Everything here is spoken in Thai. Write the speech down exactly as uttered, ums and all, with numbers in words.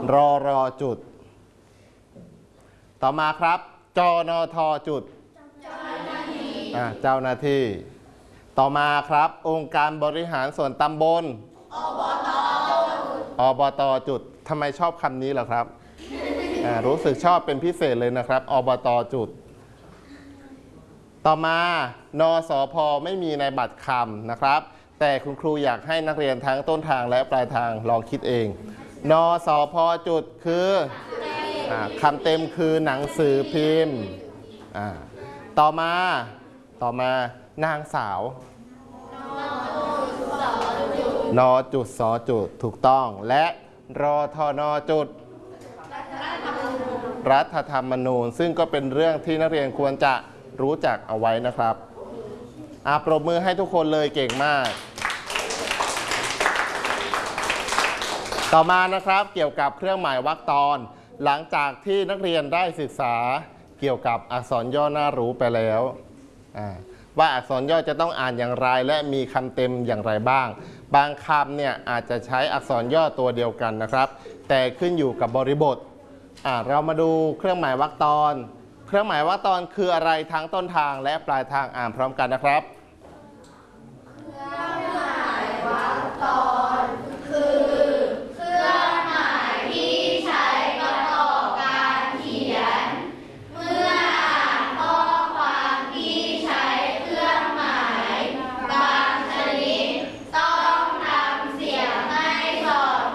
รอรอจุดต่อมาครับจนทจุดอ่าเจ้าหน้าที่ต่อมาครับองค์การบริหารส่วนตำบลอบตอบตจุดทำไมชอบคำนี้เหรอครับอ่ารู้สึกชอบเป็นพิเศษเลยนะครับอบตจุดต่อมานสพไม่มีในบัตรคำนะครับแต่คุณครูอยากให้นักเรียนทั้งต้นทางและปลายทางลองคิดเองนสพจุดคือคำเต็มคือหนังสือพิมพ์ต่อมาต่อมานางสาวนจุดสจุดถูกต้องและรทนจุดรัฐธรรมนูญซึ่งก็เป็นเรื่องที่นักเรียนควรจะรู้จักเอาไว้นะครับอ่ะปรบมือให้ทุกคนเลยเก่งมากต่อมานะครับเกี่ยวกับเครื่องหมายวรรคตอนหลังจากที่นักเรียนได้ศึกษาเกี่ยวกับอักษรย่อน่ารู้ไปแล้วว่าอักษรย่อจะต้องอ่านอย่างไรและมีคำเต็มอย่างไรบ้างบางคำเนี่ยอาจจะใช้อักษรย่อตัวเดียวกันนะครับแต่ขึ้นอยู่กับบริบทเรามาดูเครื่องหมายวรรคตอนเครื่องหมายวรรคตอนคืออะไรทั้งต้นทางและปลายทางอ่านพร้อมกันนะครับ